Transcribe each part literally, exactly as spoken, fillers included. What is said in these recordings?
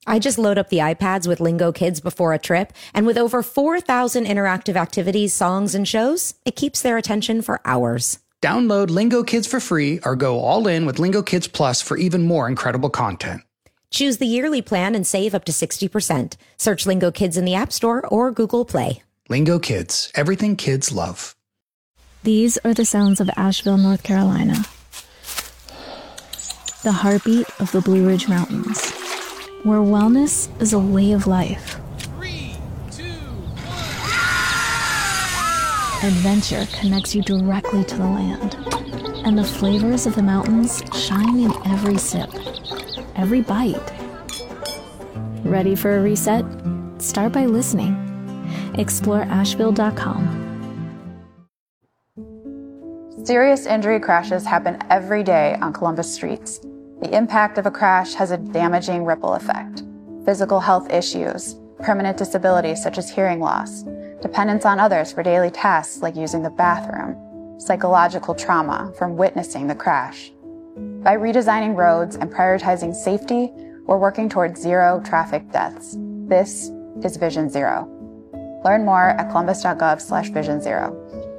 I just load up the iPads with Lingo Kids before a trip, and with over four thousand interactive activities, songs, and shows, it keeps their attention for hours. Download Lingo Kids for free or go all in with Lingo Kids Plus for even more incredible content. Choose the yearly plan and save up to sixty percent. Search Lingo Kids in the App Store or Google Play. Lingo Kids, everything kids love. These are the sounds of Asheville, North Carolina. The heartbeat of the Blue Ridge Mountains, where wellness is a way of life. Three, two, one. Adventure connects you directly to the land, and the flavors of the mountains shine in every sip, every bite. Ready for a reset? Start by listening. Explore Asheville dot com. Serious injury crashes happen every day on Columbus streets. The impact of a crash has a damaging ripple effect. Physical health issues, permanent disabilities such as hearing loss, dependence on others for daily tasks like using the bathroom, psychological trauma from witnessing the crash. By redesigning roads and prioritizing safety, we're working towards zero traffic deaths. This is Vision Zero. Learn more at columbus.gov slash vision zero.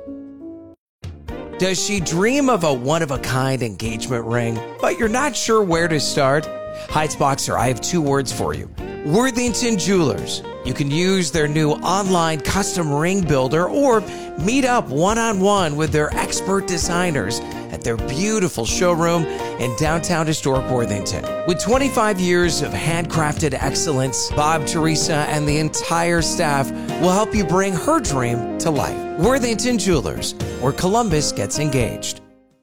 Does she dream of a one-of-a-kind engagement ring, but you're not sure where to start? Heights I have two words for you. Worthington Jewelers. You can use their new online custom ring builder or meet up one-on-one with their expert designers at their beautiful showroom in downtown historic Worthington. With twenty-five years of handcrafted excellence, Bob, Teresa, and the entire staff will help you bring her dream to life. Worthington Jewelers, where Columbus gets engaged.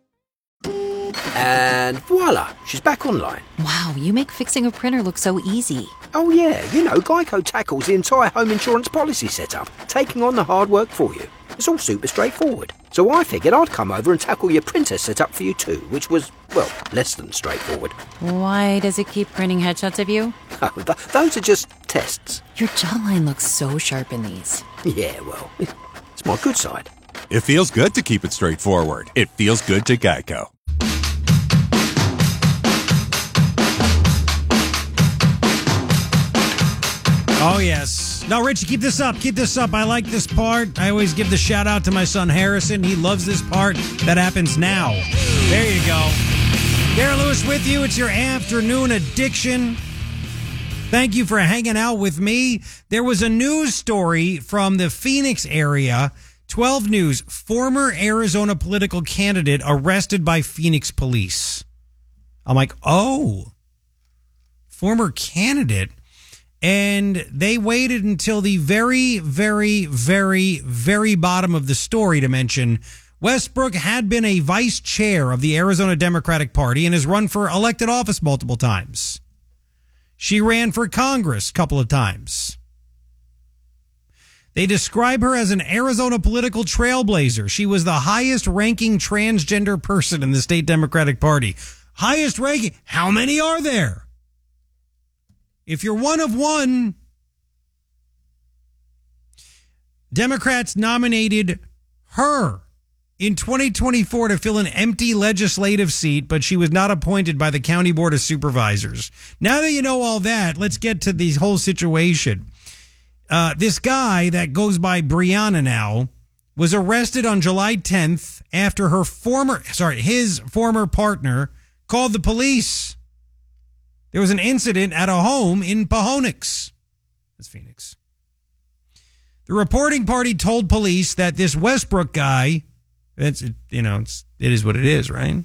And voila, she's back online. Wow, you make fixing a printer look so easy. Oh yeah, you know, Geico tackles the entire home insurance policy setup, taking on the hard work for you. It's all super straightforward. So I figured I'd come over and tackle your printer setup for you too, which was, well, less than straightforward. Why does it keep printing headshots of you? Oh, th- those are just tests. Your jawline looks so sharp in these. Yeah, well, it's my good side. It feels good to keep it straightforward. It feels good to Geico. Oh, yes. No, Richie, keep this up. Keep this up. I like this part. I always give the shout out to my son, Harrison. He loves this part. That happens now. There you go. Darren Lewis with you. It's your afternoon addiction. Thank you for hanging out with me. There was a news story from the Phoenix area. twelve News, former Arizona political candidate arrested by Phoenix police. I'm like, oh, former candidate. And they waited until the very, very, very, very bottom of the story to mention Westbrook had been a vice chair of the Arizona Democratic Party and has run for elected office multiple times. She ran for Congress a couple of times. They describe her as an Arizona political trailblazer. She was the highest ranking transgender person in the state Democratic Party. Highest ranking. How many are there? If you're one of one, Democrats nominated her in twenty twenty-four to fill an empty legislative seat, but she was not appointed by the County Board of Supervisors. Now that you know all that, let's get to the whole situation. Uh, this guy that goes by Brianna now was arrested on July tenth after her former, sorry, his former partner called the police. There was an incident at a home in Pahonix. That's Phoenix. The reporting party told police that this Westbrook guy, it's, you know, it's, it is what it is, right?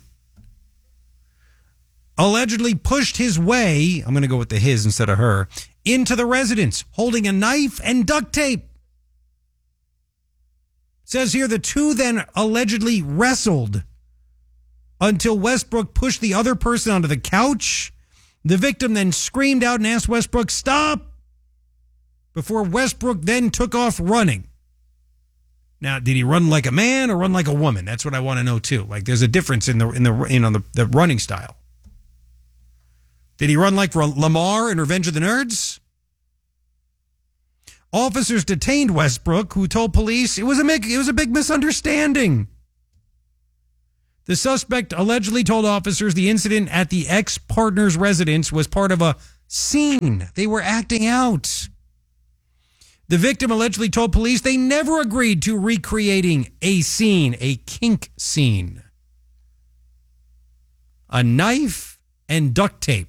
Allegedly pushed his way, I'm going to go with the his instead of her, into the residence, holding a knife and duct tape. Says here the two then allegedly wrestled until Westbrook pushed the other person onto the couch. The victim then screamed out and asked Westbrook, stop, before Westbrook then took off running. Now, did he run like a man or run like a woman? That's what I want to know too. Like, there's a difference in the in the you know the, the running style. Did he run like Lamar in Revenge of the Nerds? Officers detained Westbrook, who told police it was a big, it was a big misunderstanding. The suspect allegedly told officers the incident at the ex-partner's residence was part of a scene. They were acting out. The victim allegedly told police they never agreed to recreating a scene, a kink scene. A knife and duct tape.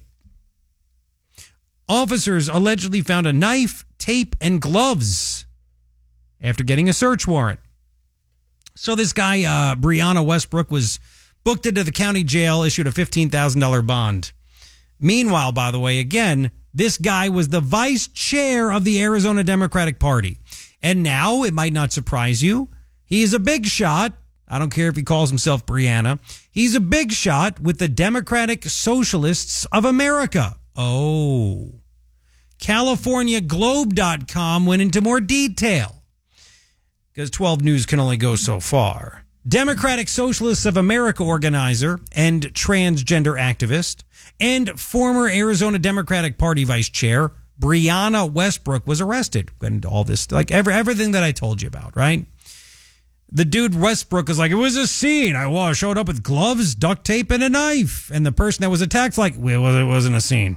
Officers allegedly found a knife, tape, and gloves after getting a search warrant. So this guy, uh, Brianna Westbrook, was booked into the county jail, issued a fifteen thousand dollars bond. Meanwhile, by the way, again, this guy was the vice chair of the Arizona Democratic Party. And now, it might not surprise you, he is a big shot. I don't care if he calls himself Brianna. He's a big shot with the Democratic Socialists of America. Oh. California Globe dot com went into more detail, because twelve News can only go so far. Democratic Socialists of America organizer and transgender activist and former Arizona Democratic Party vice chair Brianna Westbrook was arrested. And all this, like every, everything that I told you about, right? The dude Westbrook is like, it was a scene. I showed up with gloves, duct tape, and a knife. And the person that was attacked like, well, it wasn't a scene.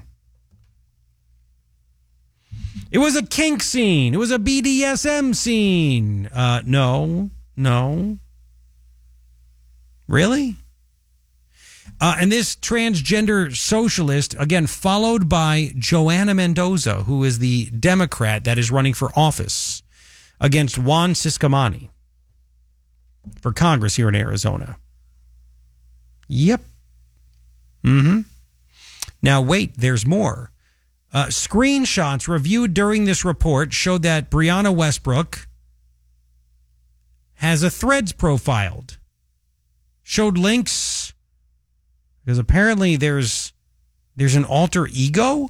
It was a kink scene. It was a B D S M scene. Uh, no, no. Really? Uh, and this transgender socialist, again, followed by Joanna Mendoza, who is the Democrat that is running for office against Juan Ciscomani for Congress here in Arizona. Yep. Mm-hmm. Now, wait, there's more. Uh, screenshots reviewed during this report showed that Brianna Westbrook has a Threads profiled. Showed links because apparently there's there's an alter ego.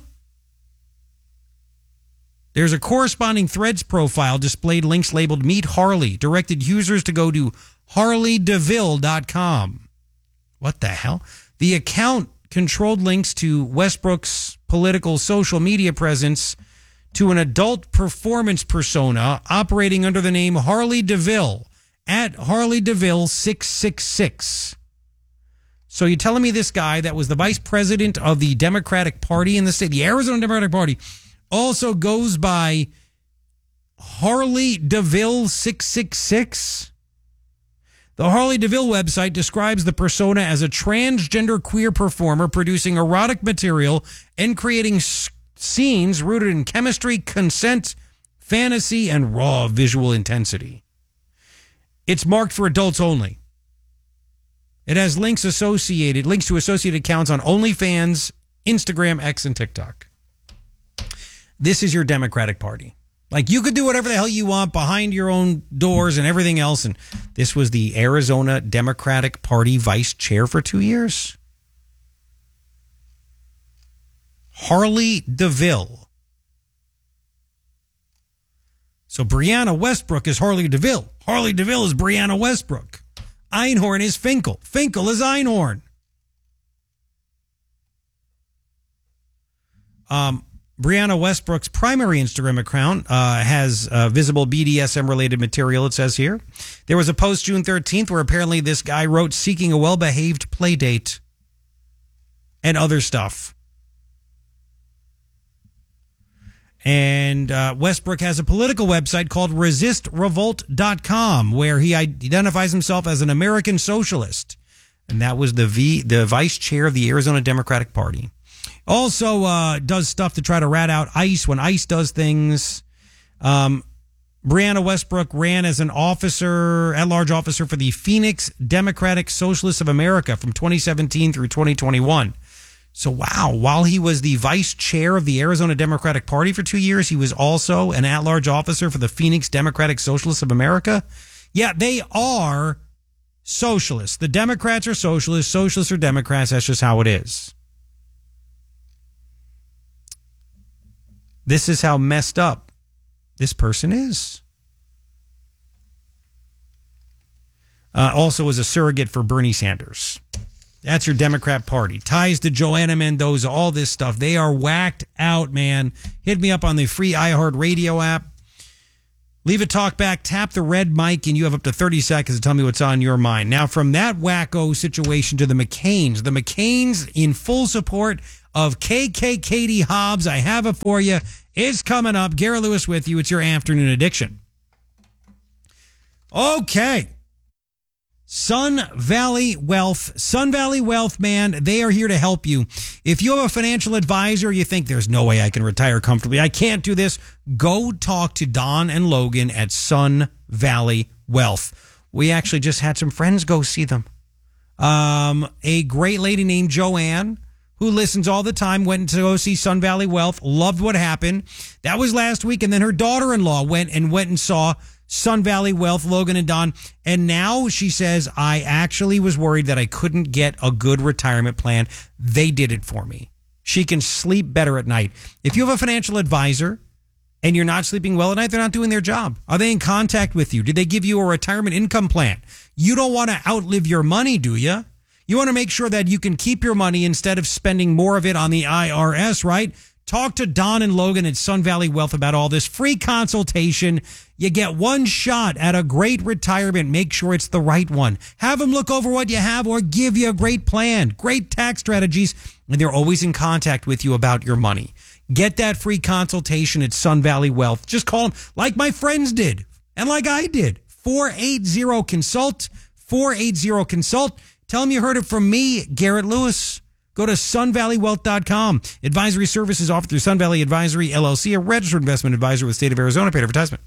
There's a corresponding Threads profile displayed links labeled Meet Harley, directed users to go to harley deville dot com. What the hell? The account controlled links to Westbrook's political social media presence to an adult performance persona operating under the name Harley DeVille at Harley DeVille six six six. So you're telling me this guy that was the vice president of the Democratic Party in the state, the Arizona Democratic Party, also goes by Harley DeVille six six six? The Harley DeVille website describes the persona as a transgender queer performer producing erotic material and creating s- scenes rooted in chemistry, consent, fantasy, and raw visual intensity. It's marked for adults only. It has links associated, links to associated accounts on OnlyFans, Instagram, X, and TikTok. This is your Democratic Party. Like, you could do whatever the hell you want behind your own doors and everything else. And this was the Arizona Democratic Party vice chair for two years. Harley DeVille. So Brianna Westbrook is Harley DeVille. Harley DeVille is Brianna Westbrook. Einhorn is Finkel. Finkel is Einhorn. Um... Brianna Westbrook's primary Instagram account uh, has uh, visible B D S M-related material, it says here. There was a post June thirteenth where apparently this guy wrote seeking a well-behaved play date and other stuff. And uh, Westbrook has a political website called resist revolt dot com where he identifies himself as an American socialist. And that was the v, the vice chair of the Arizona Democratic Party. Also uh, does stuff to try to rat out ICE when ICE does things. Um, Brianna Westbrook ran as an officer, at-large officer for the Phoenix Democratic Socialists of America from twenty seventeen through twenty twenty-one. So, wow, while he was the vice chair of the Arizona Democratic Party for two years, he was also an at-large officer for the Phoenix Democratic Socialists of America. Yeah, they are socialists. The Democrats are socialists. Socialists are Democrats. That's just how it is. This is how messed up this person is. Uh, also was a surrogate for Bernie Sanders. That's your Democrat Party. Ties to Joanna Mendoza, all this stuff. They are whacked out, man. Hit me up on the free iHeartRadio app. Leave a talk back, tap the red mic, and you have up to thirty seconds to tell me what's on your mind. Now, from that wacko situation to the McCains, the McCains in full support of K K Katie Hobbs. I have it for you. It's coming up. Garrett Lewis with you. It's your afternoon addiction. Okay. Sun Valley Wealth. Sun Valley Wealth, man, they are here to help you. If you have a financial advisor, you think there's no way I can retire comfortably, I can't do this, go talk to Don and Logan at Sun Valley Wealth. We actually just had some friends go see them. Um, a great lady named Joanne, who listens all the time, went to go see Sun Valley Wealth, loved what happened. That was last week. And then her daughter-in-law went and went and saw Sun Valley Wealth, Logan and Don. And now she says, I actually was worried that I couldn't get a good retirement plan. They did it for me. She can sleep better at night. If you have a financial advisor and you're not sleeping well at night, they're not doing their job. Are they in contact with you? Did they give you a retirement income plan? You don't want to outlive your money, do you? You want to make sure that you can keep your money instead of spending more of it on the I R S, right? Talk to Don and Logan at Sun Valley Wealth about all this. Free consultation. You get one shot at a great retirement. Make sure it's the right one. Have them look over what you have or give you a great plan, great tax strategies, and they're always in contact with you about your money. Get that free consultation at Sun Valley Wealth. Just call them like my friends did and like I did. four eight zero consult, four eight zero consult. Tell them you heard it from me, Garrett Lewis. Go to sun valley wealth dot com. Advisory services offered through Sun Valley Advisory, L L C, a registered investment advisor with the state of Arizona. Paid advertisement.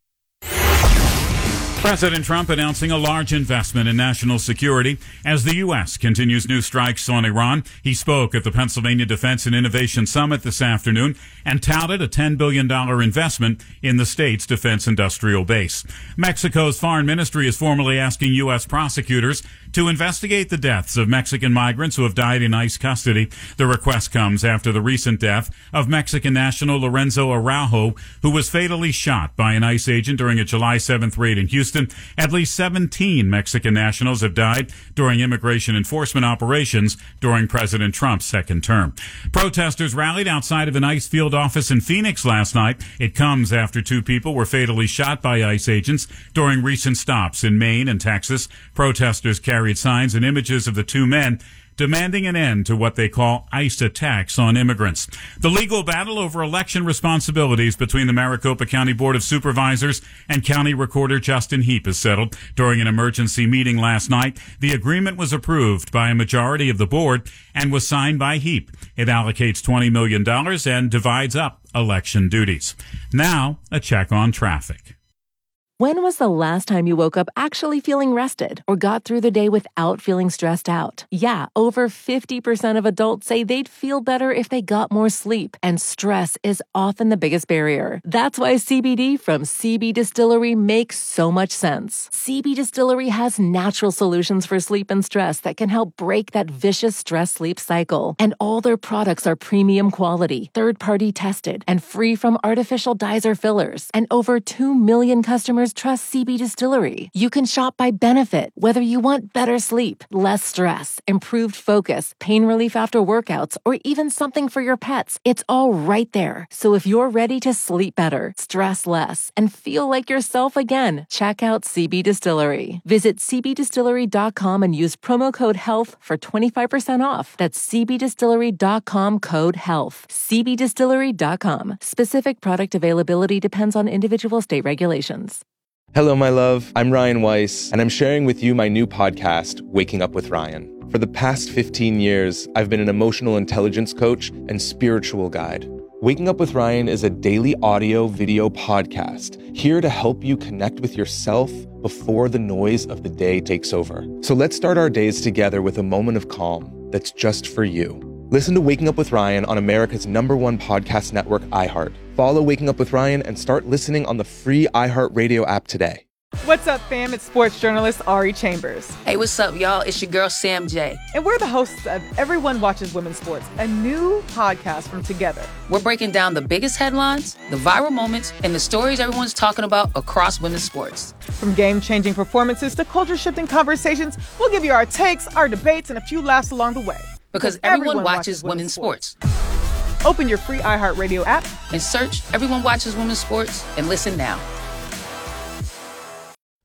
President Trump announcing a large investment in national security as the U S continues new strikes on Iran. He spoke at the Pennsylvania Defense and Innovation Summit this afternoon and touted a ten billion dollars investment in the state's defense industrial base. Mexico's foreign ministry is formally asking U S prosecutors to investigate the deaths of Mexican migrants who have died in ICE custody. The request comes after the recent death of Mexican national Lorenzo Araujo, who was fatally shot by an ICE agent during a July seventh raid in Houston. At least seventeen Mexican nationals have died during immigration enforcement operations during President Trump's second term. Protesters rallied outside of an ICE field office in Phoenix last night. It comes after two people were fatally shot by ICE agents during recent stops in Maine and Texas. Protesters carried signs and images of the two men demanding an end to what they call ICE attacks on immigrants. The legal battle over election responsibilities between the Maricopa County Board of Supervisors and County Recorder Justin Heap is settled. During an emergency meeting last night, the agreement was approved by a majority of the board and was signed by Heap. It allocates twenty million dollars and divides up election duties. Now, a check on traffic. When was the last time you woke up actually feeling rested or got through the day without feeling stressed out? Yeah, over fifty percent of adults say they'd feel better if they got more sleep, and stress is often the biggest barrier. That's why C B D from C B Distillery makes so much sense. C B Distillery has natural solutions for sleep and stress that can help break that vicious stress-sleep cycle. And all their products are premium quality, third-party tested, and free from artificial dyes or fillers. And over two million customers trust C B Distillery. You can shop by benefit, whether you want better sleep, less stress, improved focus, pain relief after workouts, or even something for your pets. It's all right there. So if you're ready to sleep better, stress less, and feel like yourself again, check out C B Distillery. Visit c b distillery dot com and use promo code HEALTH for twenty-five percent off. That's c b distillery dot com code HEALTH. c b distillery dot com. Specific product availability depends on individual state regulations. Hello, my love. I'm Ryan Weiss, and I'm sharing with you my new podcast, Waking Up with Ryan. For the past fifteen years, I've been an emotional intelligence coach and spiritual guide. Waking Up with Ryan is a daily audio video podcast here to help you connect with yourself before the noise of the day takes over. So let's start our days together with a moment of calm that's just for you. Listen to Waking Up with Ryan on America's number one podcast network, iHeart. Follow Waking Up with Ryan and start listening on the free iHeartRadio app today. What's up, fam? It's sports journalist Ari Chambers. Hey, what's up, y'all? It's your girl, Sam J. And we're the hosts of Everyone Watches Women's Sports, a new podcast from Together. We're breaking down the biggest headlines, the viral moments, and the stories everyone's talking about across women's sports. From game-changing performances to culture-shifting conversations, we'll give you our takes, our debates, and a few laughs along the way. Because everyone, everyone watches, watches women's sports. sports. Open your free iHeartRadio app and search Everyone Watches Women's Sports and listen now.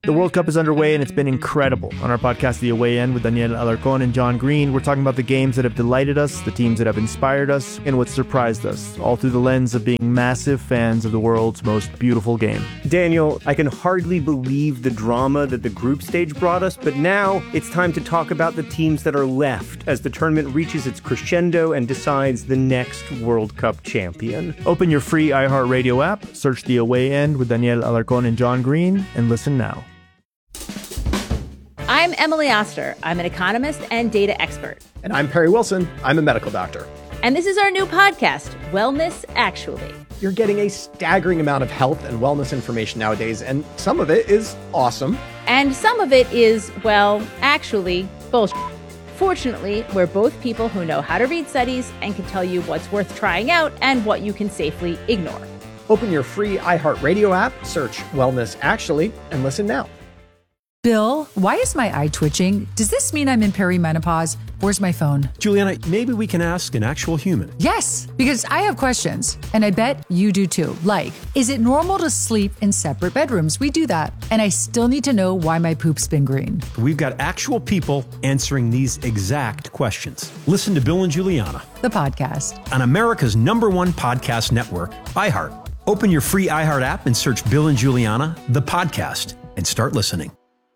The World Cup is underway and it's been incredible. On our podcast, The Away End, with Daniel Alarcón and John Green, we're talking about the games that have delighted us, the teams that have inspired us, and what surprised us, all through the lens of being massive fans of the world's most beautiful game. Daniel, I can hardly believe the drama that the group stage brought us, but now it's time to talk about the teams that are left as the tournament reaches its crescendo and decides the next World Cup champion. Open your free iHeartRadio app, search The Away End with Daniel Alarcón and John Green, and listen now. I'm Emily Oster. I'm an economist and data expert. And I'm Perry Wilson. I'm a medical doctor. And this is our new podcast, Wellness Actually. You're getting a staggering amount of health and wellness information nowadays, and some of it is awesome. And some of it is, well, actually, bullshit. Fortunately, we're both people who know how to read studies and can tell you what's worth trying out and what you can safely ignore. Open your free iHeartRadio app, search Wellness Actually, and listen now. Bill, why is my eye twitching? Does this mean I'm in perimenopause? Where's my phone? Juliana, maybe we can ask an actual human. Yes, because I have questions, and I bet you do too. Like, is it normal to sleep in separate bedrooms? We do that. And I still need to know why my poop's been green. We've got actual people answering these exact questions. Listen to Bill and Juliana, the podcast, on America's number one podcast network, iHeart. Open your free iHeart app and search Bill and Juliana, the podcast, and start listening.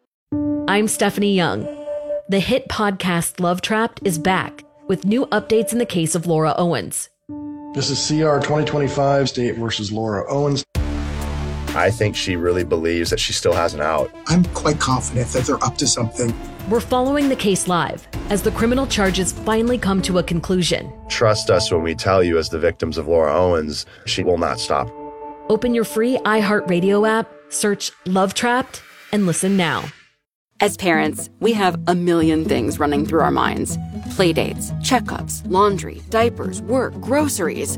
I'm Stephanie Young. The hit podcast Love Trapped is back with new updates in the case of Laura Owens. This is C R twenty twenty-five, State versus Laura Owens. I think she really believes that she still has an out. I'm quite confident that they're up to something. We're following the case live as the criminal charges finally come to a conclusion. Trust us when we tell you, as the victims of Laura Owens, she will not stop. Open your free iHeartRadio app, search Love Trapped, and listen now. As parents, we have a million things running through our minds. Playdates, checkups, laundry, diapers, work, groceries.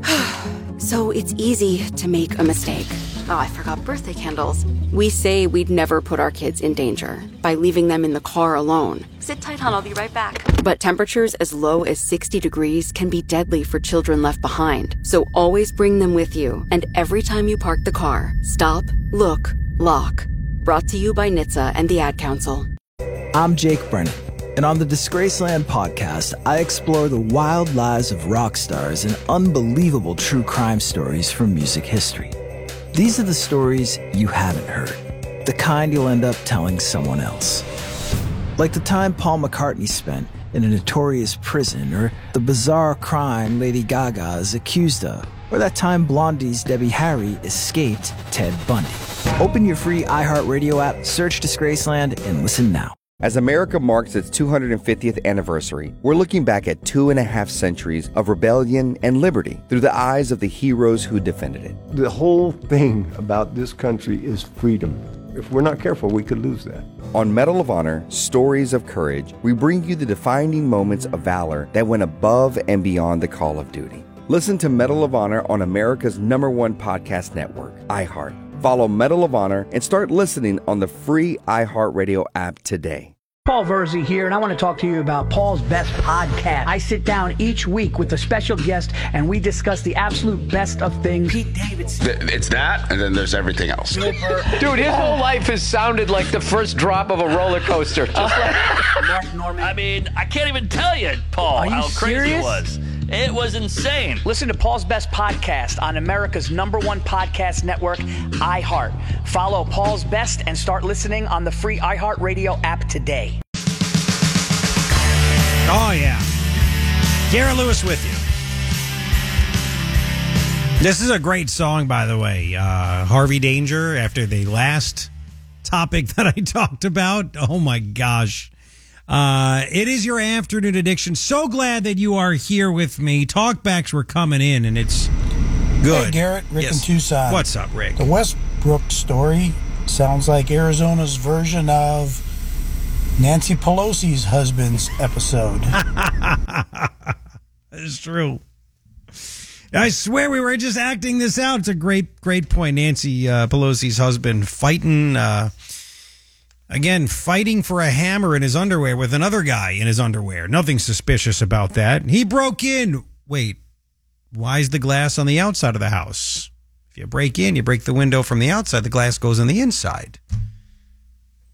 So it's easy to make a mistake. Oh, I forgot birthday candles. We say we'd never put our kids in danger by leaving them in the car alone. Sit tight, hon, I'll be right back. But temperatures as low as sixty degrees can be deadly for children left behind. So always bring them with you. And every time you park the car, stop, look, lock. Brought to you by N H T S A and the Ad Council. I'm Jake Brennan, and on the Disgraceland podcast, I explore the wild lives of rock stars and unbelievable true crime stories from music history. These are the stories you haven't heard, the kind you'll end up telling someone else. Like the time Paul McCartney spent in a notorious prison, or the bizarre crime Lady Gaga is accused of, or that time Blondie's Debbie Harry escaped Ted Bundy. Open your free iHeartRadio app, search Disgraceland, and listen now. As America marks its two hundred fiftieth anniversary, we're looking back at two and a half centuries of rebellion and liberty through the eyes of the heroes who defended it. The whole thing about this country is freedom. If we're not careful, we could lose that. On Medal of Honor, Stories of Courage, we bring you the defining moments of valor that went above and beyond the call of duty. Listen to Medal of Honor on America's number one podcast network, iHeart. Follow Medal of Honor and start listening on the free iHeartRadio app today. Paul Verzi here, and I want to talk to you about Paul's Best Podcast. I sit down each week with a special guest, and we discuss the absolute best of things. Pete Davidson. It's that, and then there's everything else. Dude, his whole life has sounded like the first drop of a roller coaster. Just like Mark Norman. I mean, I can't even tell you, Paul, you how serious? crazy it was. It was insane. Listen to Paul's Best Podcast on America's number one podcast network, iHeart. Follow Paul's Best and start listening on the free iHeartRadio app today. Oh, yeah. Garrett Lewis with you. This is a great song, by the way. Uh, Harvey Danger, after the last topic that I talked about. Oh, my gosh. Uh, it is your afternoon addiction. So glad that you are here with me. Talkbacks were coming in, and it's good. Hey, Garrett, Rick yes. in Tucson. What's up, Rick? The Westbrook story sounds like Arizona's version of Nancy Pelosi's husband's episode. It's true. I swear we were just acting this out. It's a great, great point. Nancy uh, Pelosi's husband fighting... Uh, Again, fighting for a hammer in his underwear with another guy in his underwear. Nothing suspicious about that. He broke in. Wait, why is the glass on the outside of the house? If you break in, you break the window from the outside. The glass goes on the inside.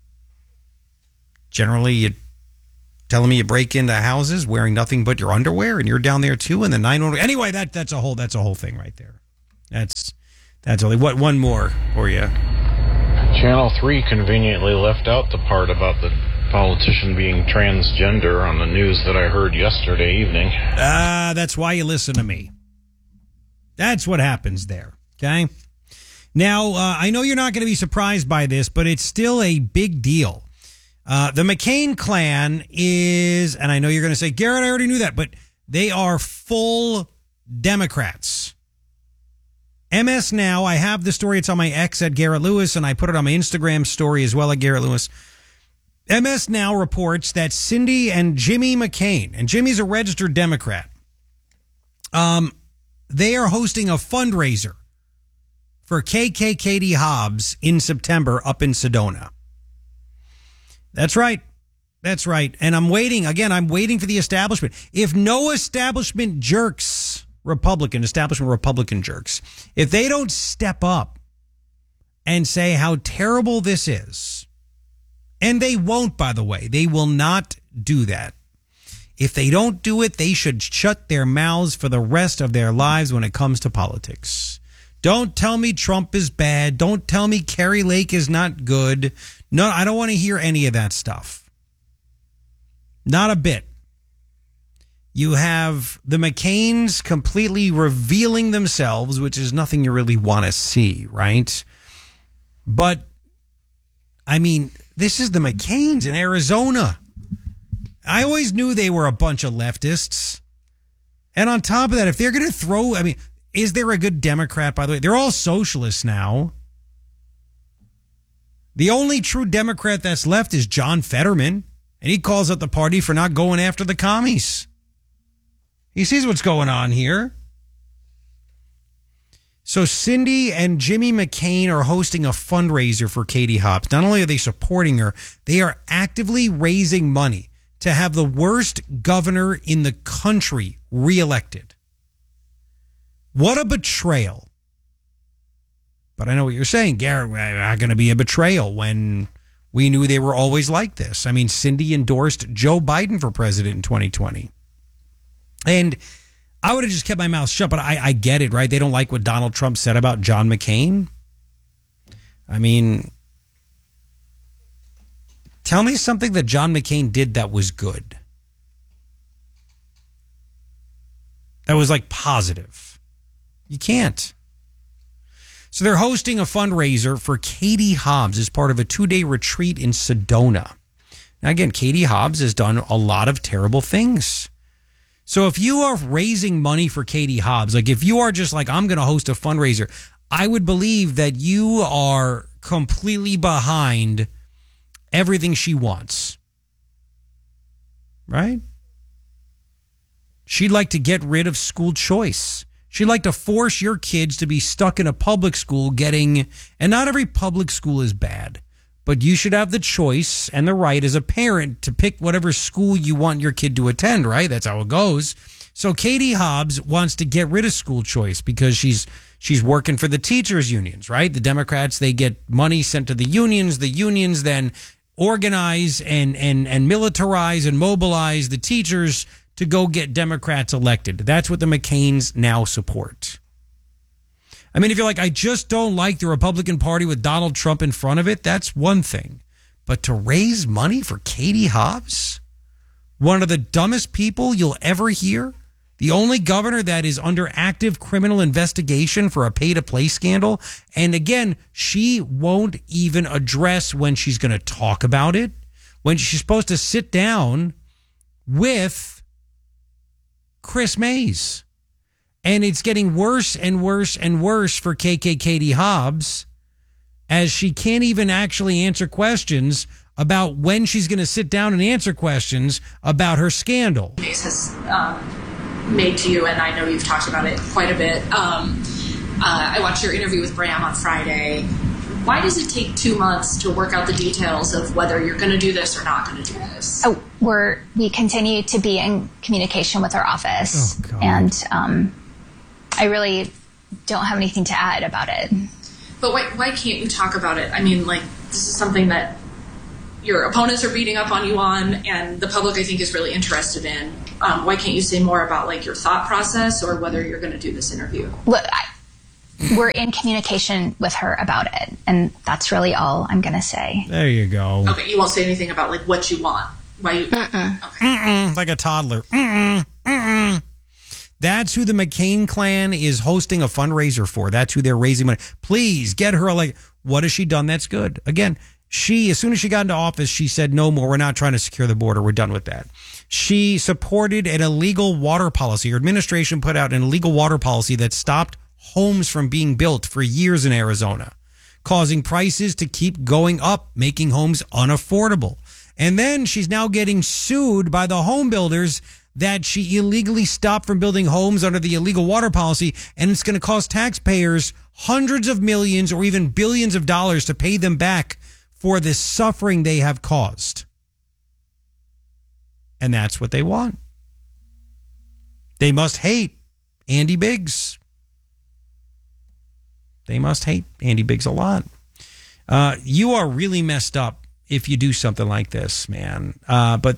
generally you telling me you break into houses wearing nothing but your underwear, and you're down there too, and the nine one one. Anyway, that that's a whole that's a whole thing right there. That's that's only what one more for you. Channel three conveniently left out the part about the politician being transgender on the news that I heard yesterday evening. Ah, uh, that's why you listen to me. That's what happens there, okay? Now, uh, I know you're not going to be surprised by this, but it's still a big deal. Uh, the McCain clan is, and I know you're going to say, Garrett, I already knew that, but they are full Democrats. M S Now, I have the story. It's on my X at Garrett Lewis, and I put it on my Instagram story as well at Garrett Lewis. M S Now reports that Cindy and Jimmy McCain, and Jimmy's a registered Democrat, um, they are hosting a fundraiser for K K Katie Hobbs in September up in Sedona. That's right. That's right. And I'm waiting. Again, I'm waiting for the establishment. If no establishment jerks, Republican, establishment Republican jerks, if they don't step up and say how terrible this is, and they won't, by the way, they will not do that. If they don't do it, they should shut their mouths for the rest of their lives when it comes to politics. Don't tell me Trump is bad. Don't tell me Kari Lake is not good. No, I don't want to hear any of that stuff. Not a bit. You have the McCains completely revealing themselves, which is nothing you really want to see, right? But, I mean, this is the McCains in Arizona. I always knew they were a bunch of leftists. And on top of that, if they're going to throw, I mean, is there a good Democrat, by the way? They're all socialists now. The only true Democrat that's left is John Fetterman, and he calls out the party for not going after the commies. He sees what's going on here. So Cindy and Jimmy McCain are hosting a fundraiser for Katie Hobbs. Not only are they supporting her, they are actively raising money to have the worst governor in the country reelected. What a betrayal. But I know what you're saying, Garrett, not going to be a betrayal when we knew they were always like this. I mean, Cindy endorsed Joe Biden for president in twenty twenty. And I would have just kept my mouth shut, but I, I get it, right? They don't like what Donald Trump said about John McCain. I mean, tell me something that John McCain did that was good. That was like positive. You can't. So they're hosting a fundraiser for Katie Hobbs as part of a two-day retreat in Sedona. Now, again, Katie Hobbs has done a lot of terrible things. So if you are raising money for Katie Hobbs, like if you are just like, I'm going to host a fundraiser, I would believe that you are completely behind everything she wants. Right? She'd like to get rid of school choice. She'd like to force your kids to be stuck in a public school getting, and not every public school is bad, but you should have the choice and the right as a parent to pick whatever school you want your kid to attend, right? That's how it goes. So Katie Hobbs wants to get rid of school choice because she's she's working for the teachers unions, right? The Democrats, they get money sent to the unions. The unions then organize and and and militarize and mobilize the teachers to go get Democrats elected. That's what the McCains now support. I mean, if you're like, I just don't like the Republican Party with Donald Trump in front of it, that's one thing. But to raise money for Katie Hobbs, one of the dumbest people you'll ever hear, the only governor that is under active criminal investigation for a pay-to-play scandal, and again, she won't even address when she's going to talk about it, when she's supposed to sit down with Chris Mays. And it's getting worse and worse and worse for K K Katie Hobbs as she can't even actually answer questions about when she's going to sit down and answer questions about her scandal. Mays has um, made to you, and I know you've talked about it quite a bit. Um, uh, I watched your interview with Bram on Friday. Why does it take two months to work out the details of whether you're going to do this or not going to do this? Oh, we're, we continue to be in communication with our office. Oh, and um, I really don't have anything to add about it. But why, why can't you talk about it? I mean, like, this is something that your opponents are beating up on you on, and the public, I think, is really interested in. Um, why can't you say more about like your thought process or whether you're going to do this interview? Well, I, we're in communication with her about it, and that's really all I'm going to say. There you go. Okay, you won't say anything about like what you want. Why you? Mm-mm. Okay. Mm-mm, like a toddler. Mm-mm, mm-mm. That's who the McCain clan is hosting a fundraiser for. That's who they're raising money. Please get her. Like, what has she done? That's good. Again, she, as soon as she got into office, she said, no more. We're not trying to secure the border. We're done with that. She supported an illegal water policy. Her administration put out an illegal water policy that stopped homes from being built for years in Arizona, causing prices to keep going up, making homes unaffordable. And then she's now getting sued by the home builders that she illegally stopped from building homes under the illegal water policy, and it's going to cost taxpayers hundreds of millions or even billions of dollars to pay them back for the suffering they have caused. And that's what they want. They must hate Andy Biggs. They must hate Andy Biggs a lot. Uh, you are really messed up if you do something like this, man. Uh, but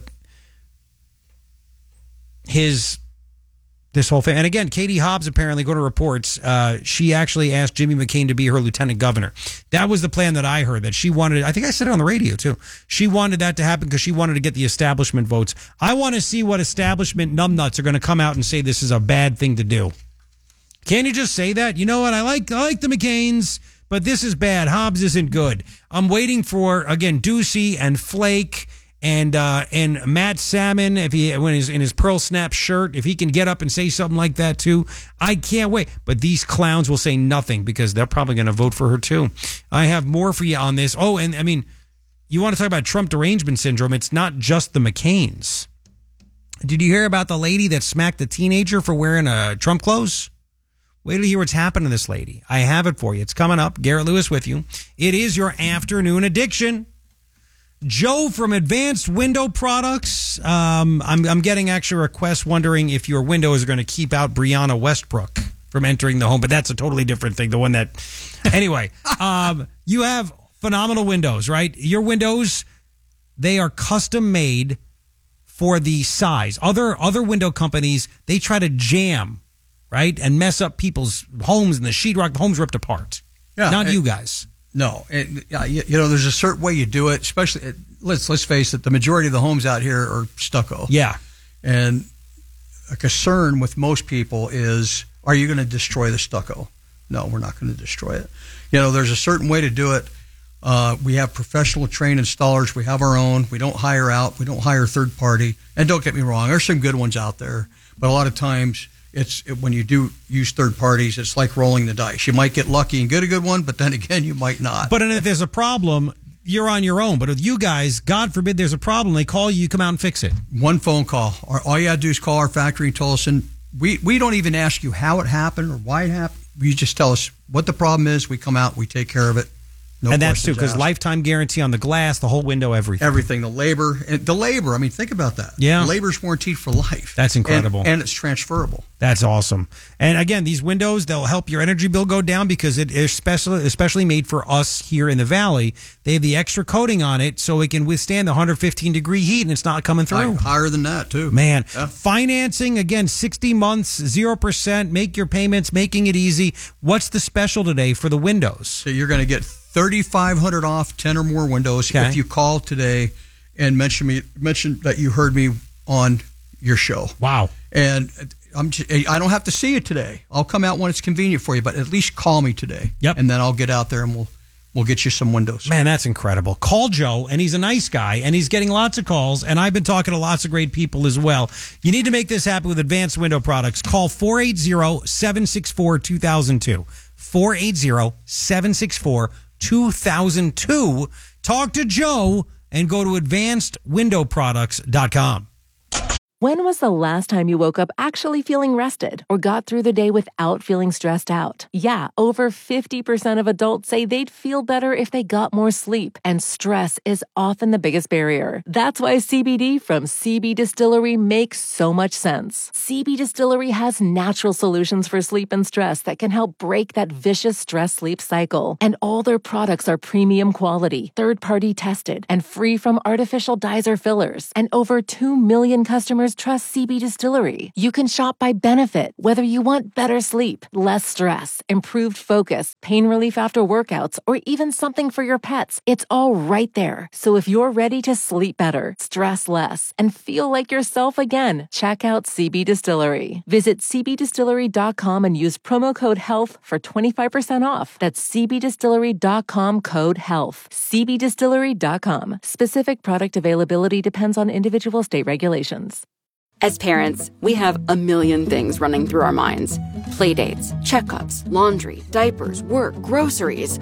his, this whole thing, and again, Katie Hobbs apparently, go to reports, uh, she actually asked Jimmy McCain to be her lieutenant governor. That was the plan that I heard, that she wanted, I think I said it on the radio too. She wanted that to happen because she wanted to get the establishment votes. I want to see what establishment numbnuts are going to come out and say this is a bad thing to do. Can't you just say that? You know what? I like I like the McCains, but this is bad. Hobbs isn't good. I'm waiting for, again, Ducey and Flake and uh, and Matt Salmon, if he when he's in his Pearl Snap shirt, if he can get up and say something like that too. I can't wait. But these clowns will say nothing because they're probably going to vote for her too. I have more for you on this. Oh, and I mean, you want to talk about Trump derangement syndrome? It's not just the McCains. Did you hear about the lady that smacked a teenager for wearing uh, Trump clothes? Wait till you hear what's happened to this lady. I have it for you. It's coming up. Garrett Lewis with you. It is your afternoon addiction. Joe from Advanced Window Products. Um, I'm, I'm getting actually requests wondering if your windows are going to keep out Brianna Westbrook from entering the home, but that's a totally different thing. The one that, anyway, um, you have phenomenal windows, right? Your windows, they are custom made for the size. Other other window companies, they try to jam, right, and mess up people's homes, and the sheetrock, the homes ripped apart. Yeah, Not it, you guys. No. It, you, you know, there's a certain way you do it, especially, it, let's let's face it, the majority of the homes out here are stucco. Yeah. And a concern with most people is, are you going to destroy the stucco? No, we're not going to destroy it. You know, there's a certain way to do it. Uh, we have professional trained installers. We have our own. We don't hire out. We don't hire third party. And don't get me wrong, there's some good ones out there. But a lot of times, it's it, when you do use third parties, it's like rolling the dice. You might get lucky and get a good one, but then again, you might not. But if there's a problem, you're on your own. But with you guys, God forbid there's a problem, they call you, you come out and fix it. One phone call. All you got to do is call our factory and tell us. And we, we don't even ask you how it happened or why it happened. You just tell us what the problem is. We come out, we take care of it. No and that's true, because asked. lifetime guarantee on the glass, the whole window, everything. Everything, the labor. The labor, I mean, think about that. Yeah. The labor's guaranteed for life. That's incredible. And, and it's transferable. That's awesome. And again, these windows, they'll help your energy bill go down because it is especially, especially made for us here in the Valley. They have the extra coating on it so it can withstand the one hundred fifteen degree heat and it's not coming through. Higher than that, too. Man, yeah. Financing, again, sixty months, zero percent, make your payments, making it easy. What's the special today for the windows? So you're going to get thirty-five hundred dollars off ten or more windows okay. if you call today and mention me mention that you heard me on your show. Wow. And I'm just, I don't have to see it today. I'll come out when it's convenient for you, but at least call me today. Yep. And then I'll get out there and we'll we'll get you some windows. Man, that's incredible. Call Joe, and he's a nice guy, and he's getting lots of calls, and I've been talking to lots of great people as well. You need to make this happen with Advanced Window Products. Call four eight zero, seven six four, two thousand two. four eight zero, seven six four, two thousand two. Talk to Joe and go to advanced window products dot com. When was the last time you woke up actually feeling rested or got through the day without feeling stressed out? Yeah, over fifty percent of adults say they'd feel better if they got more sleep, and stress is often the biggest barrier. That's why C B D from C B Distillery makes so much sense. C B Distillery has natural solutions for sleep and stress that can help break that vicious stress-sleep cycle. And all their products are premium quality, third-party tested, and free from artificial dyes or fillers. And over two million customers trust C B Distillery. You can shop by benefit, whether you want better sleep, less stress, improved focus, pain relief after workouts, or even something for your pets. It's all right there. So if you're ready to sleep better, stress less, and feel like yourself again, check out C B Distillery. Visit c b distillery dot com and use promo code HEALTH for twenty-five percent off. That's c b distillery dot com code HEALTH. c b distillery dot com. Specific product availability depends on individual state regulations. As parents, we have a million things running through our minds. Playdates, checkups, laundry, diapers, work, groceries.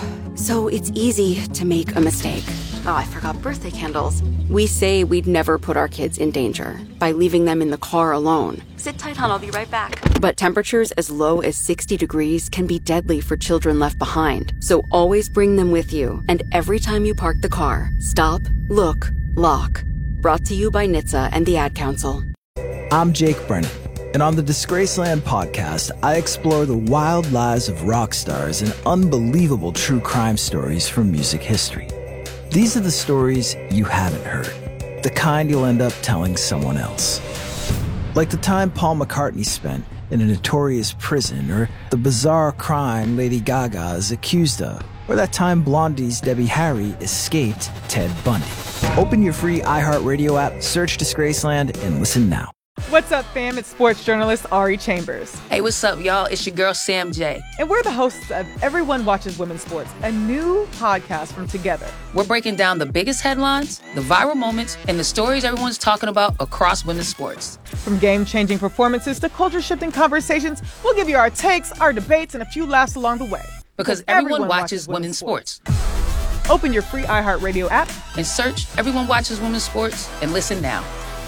So it's easy to make a mistake. Oh, I forgot birthday candles. We say we'd never put our kids in danger by leaving them in the car alone. Sit tight, hon, I'll be right back. But temperatures as low as sixty degrees can be deadly for children left behind. So always bring them with you. And every time you park the car, stop, look, lock. Brought to you by N H T S A and the Ad Council. I'm Jake Brennan, and on the Disgraceland podcast, I explore the wild lives of rock stars and unbelievable true crime stories from music history. These are the stories you haven't heard, the kind you'll end up telling someone else. Like the time Paul McCartney spent in a notorious prison, or the bizarre crime Lady Gaga is accused of, or that time Blondie's Debbie Harry escaped Ted Bundy. Open your free iHeartRadio app, search Disgraceland, and listen now. What's up, fam? It's sports journalist Ari Chambers. Hey, what's up, y'all? It's your girl, Sam J. And we're the hosts of Everyone Watches Women's Sports, a new podcast from Together. We're breaking down the biggest headlines, the viral moments, and the stories everyone's talking about across women's sports. From game-changing performances to culture-shifting conversations, we'll give you our takes, our debates, and a few laughs along the way. Because everyone, everyone watches, watches women's, women's sports. sports. Open your free iHeartRadio app and search Everyone Watches Women's Sports and listen now.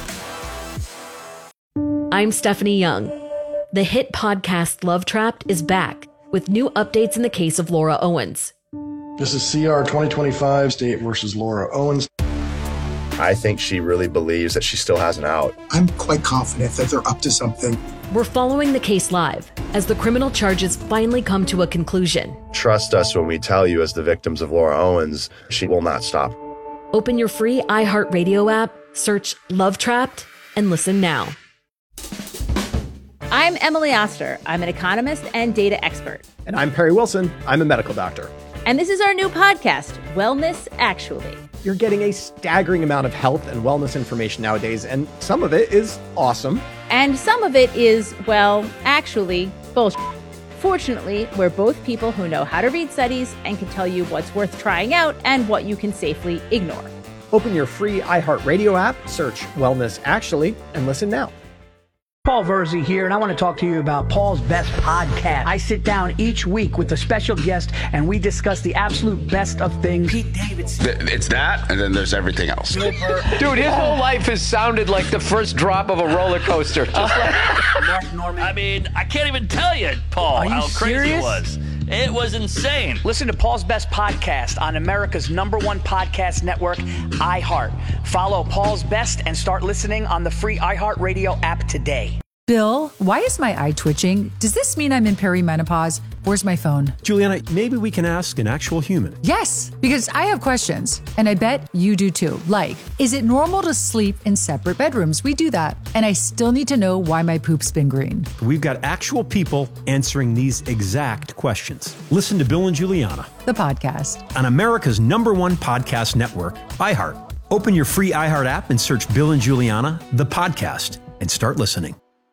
I'm Stephanie Young. The hit podcast Love Trapped is back with new updates in the case of Laura Owens. This is C R twenty twenty-five, State versus Laura Owens. I think she really believes that she still has an out. I'm quite confident that they're up to something. We're following the case live as the criminal charges finally come to a conclusion. Trust us when we tell you, as the victims of Laura Owens, she will not stop. Open your free iHeartRadio app, search Love Trapped, and listen now. I'm Emily Oster. I'm an economist and data expert. And I'm Perry Wilson. I'm a medical doctor. And this is our new podcast, Wellness Actually. You're getting a staggering amount of health and wellness information nowadays, and some of it is awesome. And some of it is, well, actually, bullshit. Fortunately, we're both people who know how to read studies and can tell you what's worth trying out and what you can safely ignore. Open your free iHeartRadio app, search Wellness Actually, and listen now. Paul Verzi here, and I want to talk to you about Paul's Best Podcast. I sit down each week with a special guest, and we discuss the absolute best of things. Pete Davidson. It's that, and then there's everything else. Dude, his whole life has sounded like the first drop of a roller coaster. Just like Mark Norman. I mean, I can't even tell you, Paul, you how serious? crazy it was. It was insane. Listen to Paul's Best Podcast on America's number one podcast network, iHeart. Follow Paul's Best and start listening on the free iHeartRadio app today. Bill, why is my eye twitching? Does this mean I'm in perimenopause? Where's my phone? Juliana, maybe we can ask an actual human. Yes, because I have questions, and I bet you do too. Like, is it normal to sleep in separate bedrooms? We do that. And I still need to know why my poop's been green. We've got actual people answering these exact questions. Listen to Bill and Juliana, the podcast, on America's number one podcast network, iHeart. Open your free iHeart app and search Bill and Juliana, the podcast, and start listening.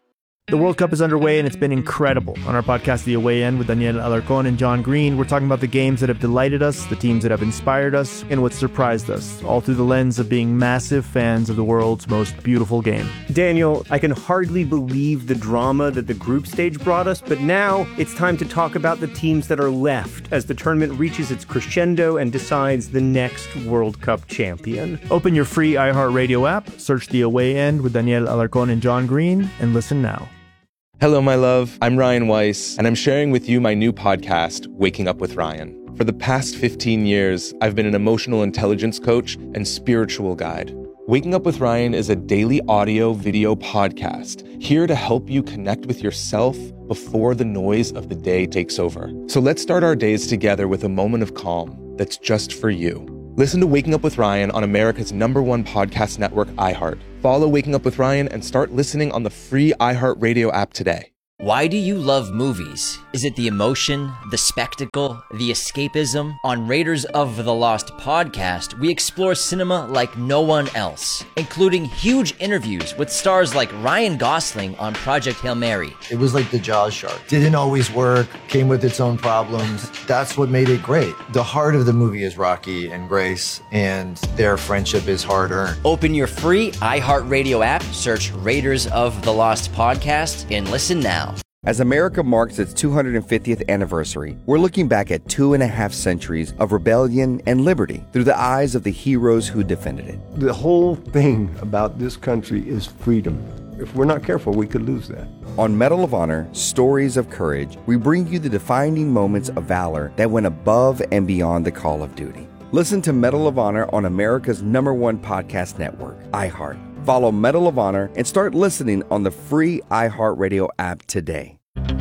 The World Cup is underway and it's been incredible. On our podcast, The Away End, with Daniel Alarcón and John Green, we're talking about the games that have delighted us, the teams that have inspired us, and what surprised us, all through the lens of being massive fans of the world's most beautiful game. Daniel, I can hardly believe the drama that the group stage brought us, but now it's time to talk about the teams that are left as the tournament reaches its crescendo and decides the next World Cup champion. Open your free iHeartRadio app, search The Away End with Daniel Alarcón and John Green, and listen now. Hello, my love. I'm Ryan Weiss, and I'm sharing with you my new podcast, Waking Up with Ryan. For the past fifteen years, I've been an emotional intelligence coach and spiritual guide. Waking Up with Ryan is a daily audio video podcast here to help you connect with yourself before the noise of the day takes over. So let's start our days together with a moment of calm that's just for you. Listen to Waking Up with Ryan on America's number one podcast network, iHeart. Follow Waking Up with Ryan and start listening on the free iHeartRadio app today. Why do you love movies? Is it the emotion, the spectacle, the escapism? On Raiders of the Lost podcast, we explore cinema like no one else, including huge interviews with stars like Ryan Gosling on Project Hail Mary. It was like the Jaws shark. Didn't always work, came with its own problems. That's what made it great. The heart of the movie is Rocky and Grace, and their friendship is hard-earned. Open your free iHeartRadio app, search Raiders of the Lost podcast, and listen now. As America marks its two hundred fiftieth anniversary, we're looking back at two and a half centuries of rebellion and liberty through the eyes of the heroes who defended it. The whole thing about this country is freedom. If we're not careful, we could lose that. On Medal of Honor, Stories of Courage, we bring you the defining moments of valor that went above and beyond the call of duty. Listen to Medal of Honor on America's number one podcast network, iHeart. Follow Medal of Honor and start listening on the free iHeartRadio app today.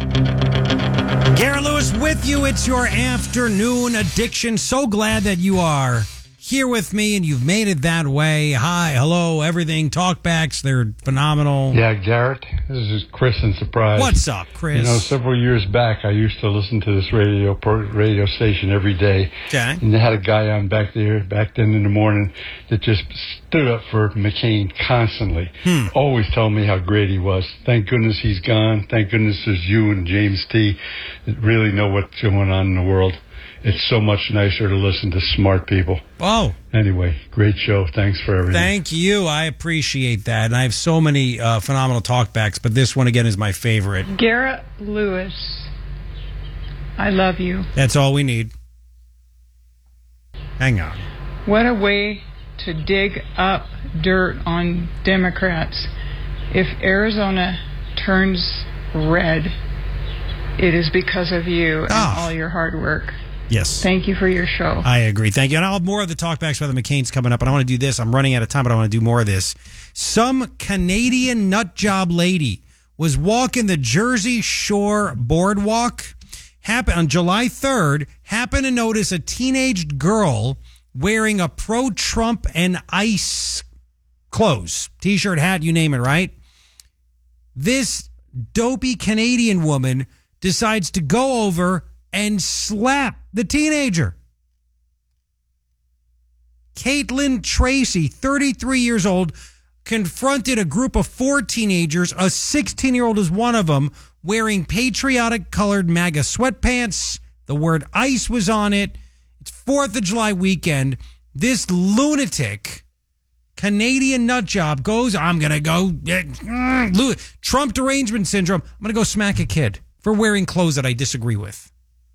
Garrett Lewis with you. It's your afternoon addiction. So glad that you are here with me and you've made it that way. Hi, hello, everything. Talkbacks, they're phenomenal. Yeah, Garrett, this is Chris in Surprise. What's up, Chris? You know, several years back, I used to listen to this radio radio station every day. Okay. And they had a guy on back there, back then in the morning, that just stood up for McCain constantly. Hmm. Always telling me how great he was. Thank goodness he's gone. Thank goodness there's you and James T. that really know what's going on in the world. It's so much nicer to listen to smart people. Oh. Anyway, great show. Thanks for everything. Thank you. I appreciate that. And I have so many uh, phenomenal talkbacks, but this one, again, is my favorite. Garrett Lewis, I love you. That's all we need. Hang on. What a way to dig up dirt on Democrats. If Arizona turns red, it is because of you and oh. all your hard work. Yes. Thank you for your show. I agree. Thank you. And I'll have more of the talkbacks about the McCain's coming up, but I want to do this. I'm running out of time, but I want to do more of this. Some Canadian nut job lady was walking the Jersey Shore boardwalk. Happened on July third, happened to notice a teenage girl wearing a pro-Trump and ICE clothes, T-shirt, hat, you name it, right? This dopey Canadian woman decides to go over and slap the teenager. Caitlin Tracy, thirty-three years old, confronted a group of four teenagers. A sixteen-year-old is one of them, wearing patriotic-colored MAGA sweatpants. The word ICE was on it. It's fourth of July weekend. This lunatic Canadian nut job goes, I'm going to go, uh, Trump derangement syndrome. I'm going to go smack a kid for wearing clothes that I disagree with.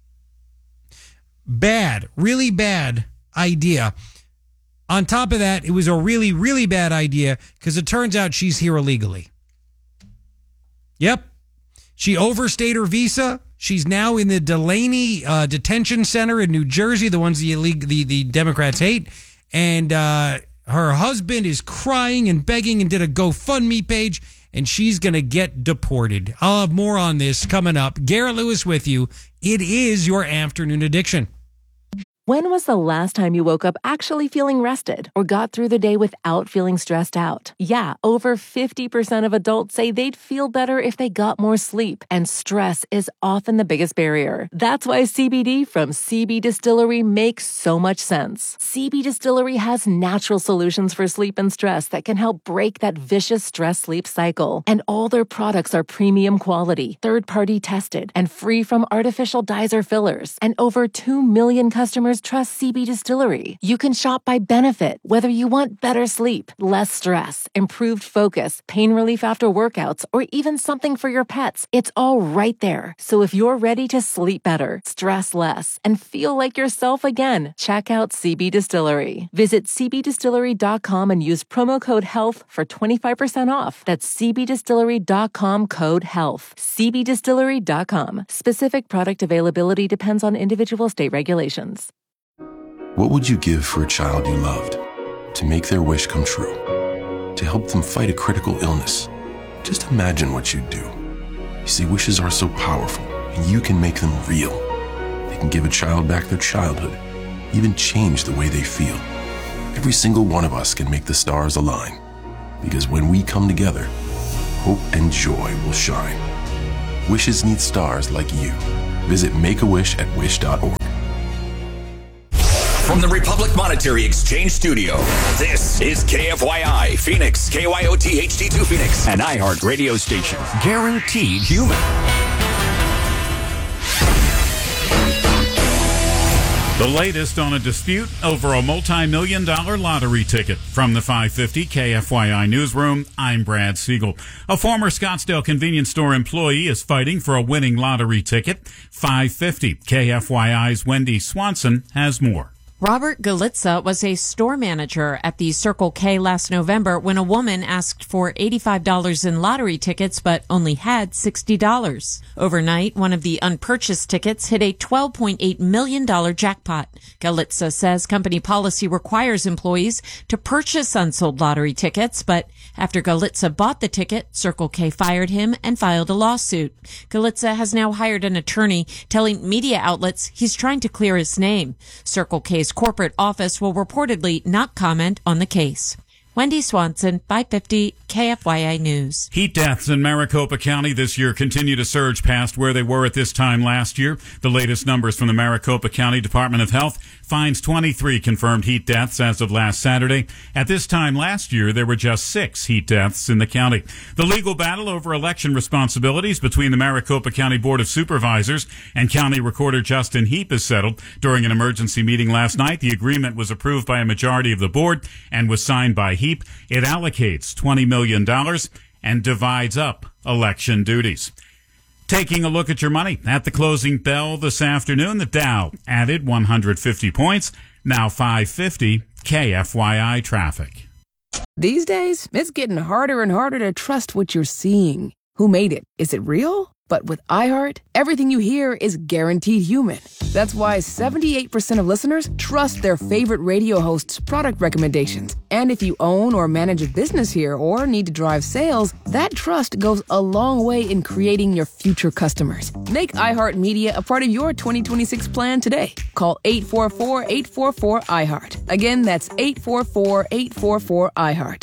Bad, really bad idea. On top of that, it was a really, really bad idea because it turns out she's here illegally. Yep. She overstayed her visa. She's now in the Delaney uh, Detention Center in New Jersey, the ones the, the, the Democrats hate. And uh, her husband is crying and begging and did a GoFundMe page, and she's going to get deported. I'll have more on this coming up. Garrett Lewis with you. It is your afternoon addiction. When was the last time you woke up actually feeling rested or got through the day without feeling stressed out? Yeah, over fifty percent of adults say they'd feel better if they got more sleep, and stress is often the biggest barrier. That's why C B D from C B Distillery makes so much sense. C B Distillery has natural solutions for sleep and stress that can help break that vicious stress-sleep cycle. And all their products are premium quality, third-party tested, and free from artificial dyes or fillers. And over two million customers trust C B Distillery. You can shop by benefit, whether you want better sleep, less stress, improved focus, pain relief after workouts, or even something for your pets. It's all right there. So if you're ready to sleep better, stress less, and feel like yourself again, check out C B Distillery. Visit c b distillery dot com and use promo code HEALTH for twenty-five percent off. That's c b distillery dot com code HEALTH. c b distillery dot com. Specific product availability depends on individual state regulations. What would you give for a child you loved? To make their wish come true? To help them fight a critical illness? Just imagine what you'd do. You see, wishes are so powerful, and you can make them real. They can give a child back their childhood, even change the way they feel. Every single one of us can make the stars align, because when we come together, hope and joy will shine. Wishes need stars like you. Visit make a wish at wish dot org. From the Republic Monetary Exchange Studio, this is K F Y I Phoenix, K Y O T H D two Phoenix, an iHeart radio station. Guaranteed human. The latest on a dispute over a multi-million dollar lottery ticket. From the five fifty K F Y I newsroom, I'm Brad Siegel. A former Scottsdale convenience store employee is fighting for a winning lottery ticket. five fifty K F Y I's Wendy Swanson has more. Robert Galitza was a store manager at the Circle K last November when a woman asked for eighty-five dollars in lottery tickets but only had sixty dollars. Overnight, one of the unpurchased tickets hit a twelve point eight million dollars jackpot. Galitza says company policy requires employees to purchase unsold lottery tickets, but after Galitza bought the ticket, Circle K fired him and filed a lawsuit. Galitza has now hired an attorney telling media outlets he's trying to clear his name. Circle K's corporate office will reportedly not comment on the case. Wendy Swanson, five fifty K F Y I News. Heat deaths in Maricopa County this year continue to surge past where they were at this time last year. The latest numbers from the Maricopa County Department of Health finds twenty-three confirmed heat deaths as of last Saturday. At this time last year, there were just six heat deaths in the county. The legal battle over election responsibilities between the Maricopa County Board of Supervisors and County Recorder Justin Heap is settled. During an emergency meeting last night, the agreement was approved by a majority of the board and was signed by Heap. It allocates twenty million dollars and divides up election duties. Taking a look at your money at the closing bell this afternoon, the Dow added one hundred fifty points, now five fifty K F Y I traffic. These days, it's getting harder and harder to trust what you're seeing. Who made it? Is it real? But with iHeart, everything you hear is guaranteed human. That's why seventy-eight percent of listeners trust their favorite radio hosts' product recommendations. And if you own or manage a business here or need to drive sales, that trust goes a long way in creating your future customers. Make iHeartMedia a part of your twenty twenty-six plan today. Call eight four four, eight four four, iHeart. Again, that's eight four four, eight four four, iHeart.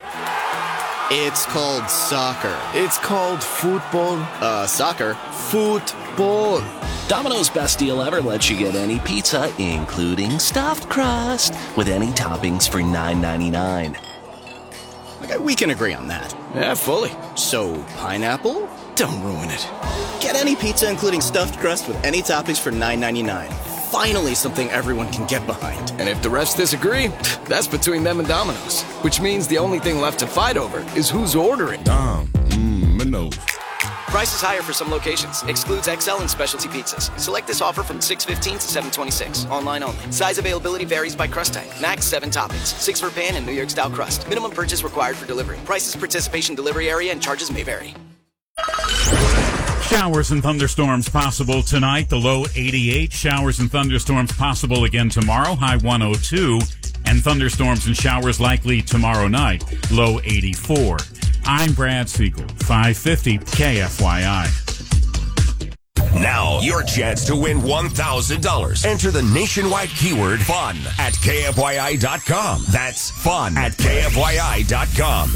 It's called soccer. It's called football. Uh, soccer. Football. Domino's best deal ever lets you get any pizza, including stuffed crust, with any toppings for nine ninety-nine. Okay, we can agree on that. Yeah, fully. So, pineapple? Don't ruin it. Get any pizza, including stuffed crust, with any toppings for nine ninety-nine. Finally, something everyone can get behind. And if the rest disagree, that's between them and Domino's. Which means the only thing left to fight over is who's ordering. Dom, mmm, no. Price is higher for some locations. Excludes X L and specialty pizzas. Select this offer from six fifteen to seven twenty-six. Online only. Size availability varies by crust type. Max seven toppings. Six for pan and New York style crust. Minimum purchase required for delivery. Prices, participation, delivery area, and charges may vary. Showers and thunderstorms possible tonight. The low eighty-eight. Showers and thunderstorms possible again tomorrow. High one oh two. And thunderstorms and showers likely tomorrow night. Low eighty-four. I'm Brad Siegel. five fifty K F Y I. Now, your chance to win one thousand dollars. Enter the nationwide keyword FUN at K F Y I dot com. That's fun at K F Y I dot com.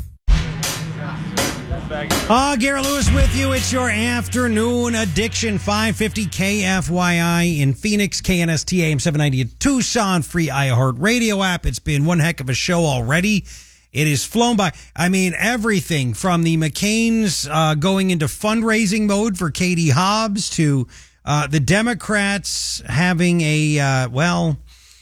Uh, Garrett Lewis with you. It's your afternoon addiction. five fifty K F Y I in Phoenix, K N S T A M seven ninety in Tucson, free iHeart Radio app. It's been one heck of a show already. It has flown by. I mean, everything from the McCains uh, going into fundraising mode for Katie Hobbs to uh, the Democrats having a, uh, well,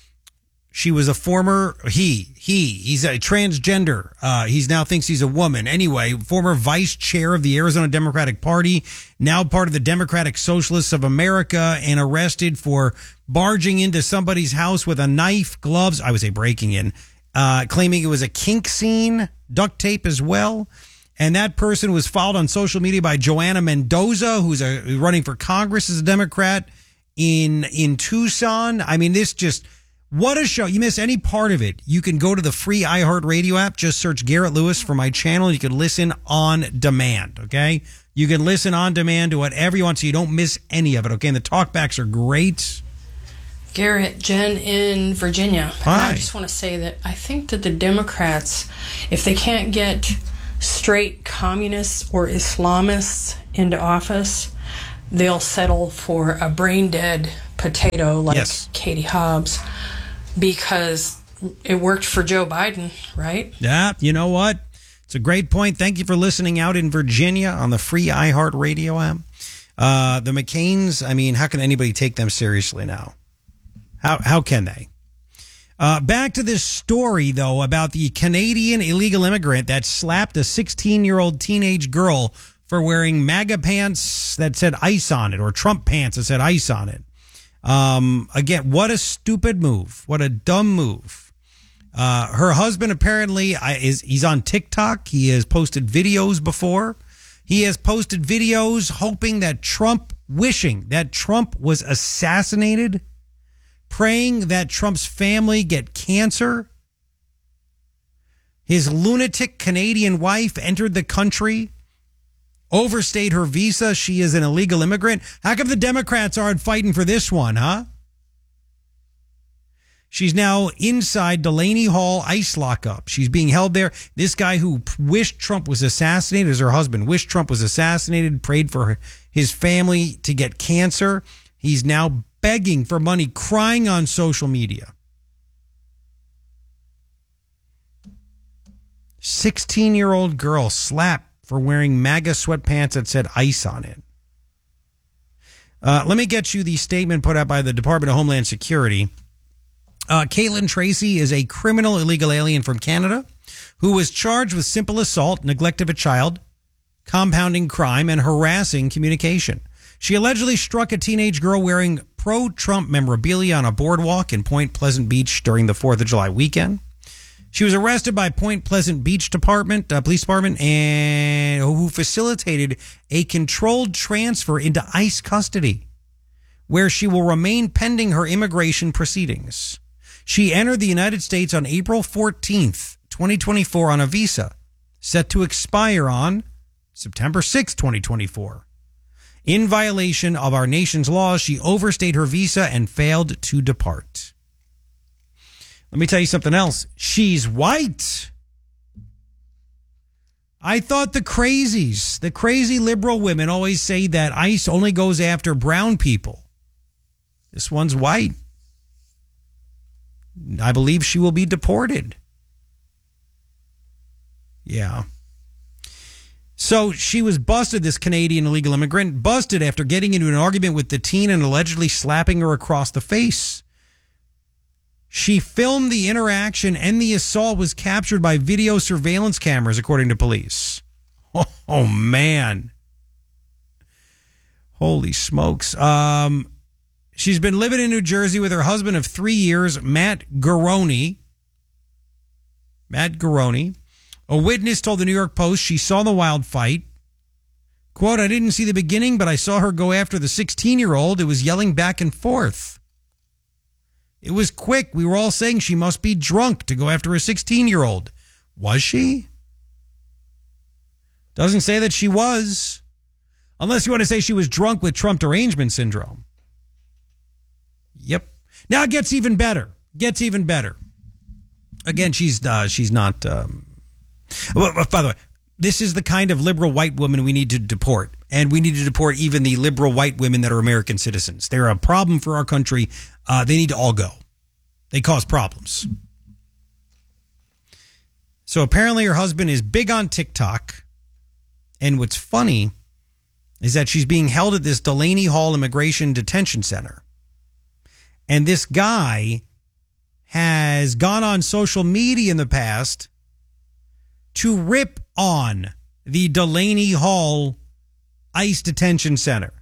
she was a former, he, he, he's a transgender. Uh, he's now thinks he's a woman. Anyway, former vice chair of the Arizona Democratic Party, now part of the Democratic Socialists of America, and arrested for barging into somebody's house with a knife, gloves, I would say breaking in, uh, claiming it was a kink scene, duct tape as well. And that person was followed on social media by Joanna Mendoza, who's a, running for Congress as a Democrat in, in Tucson. I mean, this just, what a show. You miss any part of it, you can go to the free iHeart Radio app. Just search Garrett Lewis for my channel. You can listen on demand, okay? You can listen on demand to whatever you want so you don't miss any of it, okay? And the talkbacks are great. Garrett, Jen in Virginia. Hi. I just want to say that I think that the Democrats, if they can't get straight communists or Islamists into office, they'll settle for a brain-dead potato like yes. Katie Hobbs. Because it worked for Joe Biden, right? Yeah, you know what? It's a great point. Thank you for listening out in Virginia on the free iHeart Radio app. Uh, the McCains, I mean, how can anybody take them seriously now? How how can they? Uh, back to this story, though, about the Canadian illegal immigrant that slapped a sixteen-year-old teenage girl for wearing MAGA pants that said ICE on it, or Trump pants that said ICE on it. Um, again, what a stupid move. What a dumb move. Uh, her husband apparently is, he's on TikTok. He has posted videos before. He has posted videos hoping that Trump, wishing that Trump was assassinated, praying that Trump's family get cancer. His lunatic Canadian wife entered the country, overstayed her visa. She is an illegal immigrant. How come the Democrats aren't fighting for this one, huh? She's now inside Delaney Hall ICE lockup. She's being held there. This guy who wished Trump was assassinated, as her husband wished Trump was assassinated, prayed for his family to get cancer. He's now begging for money, crying on social media. sixteen-year-old girl slapped for wearing MAGA sweatpants that said ICE on it. Uh, let me get you the statement put out by the Department of Homeland Security. Uh, Caitlin Tracy is a criminal illegal alien from Canada who was charged with simple assault, neglect of a child, compounding crime, and harassing communication. She allegedly struck a teenage girl wearing pro-Trump memorabilia on a boardwalk in Point Pleasant Beach during the fourth of July weekend. She was arrested by Point Pleasant Beach Department, uh, Police Department, and who facilitated a controlled transfer into ICE custody, where she will remain pending her immigration proceedings. She entered the United States on April fourteenth, twenty twenty-four on a visa set to expire on September sixth, twenty twenty-four. In violation of our nation's laws, she overstayed her visa and failed to depart. Let me tell you something else. She's white. I thought the crazies, the crazy liberal women always say that ICE only goes after brown people. This one's white. I believe she will be deported. Yeah. So she was busted, this Canadian illegal immigrant, busted after getting into an argument with the teen and allegedly slapping her across the face. She filmed the interaction, and the assault was captured by video surveillance cameras, according to police. Oh, oh man. Holy smokes. Um, she's been living in New Jersey with her husband of three years, Matt Garroni. Matt Garroni. A witness told the New York Post she saw the wild fight. Quote, I didn't see the beginning, but I saw her go after the sixteen-year-old who was yelling back and forth. It was quick. We were all saying she must be drunk to go after a sixteen-year-old. Was she? Doesn't say that she was. Unless you want to say she was drunk with Trump derangement syndrome. Yep. Now it gets even better. Gets even better. Again, she's uh, she's not... Um, well, by the way, this is the kind of liberal white woman we need to deport. And we need to deport even the liberal white women that are American citizens. They're a problem for our country. Uh, they need to all go. They cause problems. So apparently her husband is big on TikTok. And what's funny is that she's being held at this Delaney Hall Immigration Detention Center. And this guy has gone on social media in the past to rip on the Delaney Hall ICE Detention Center.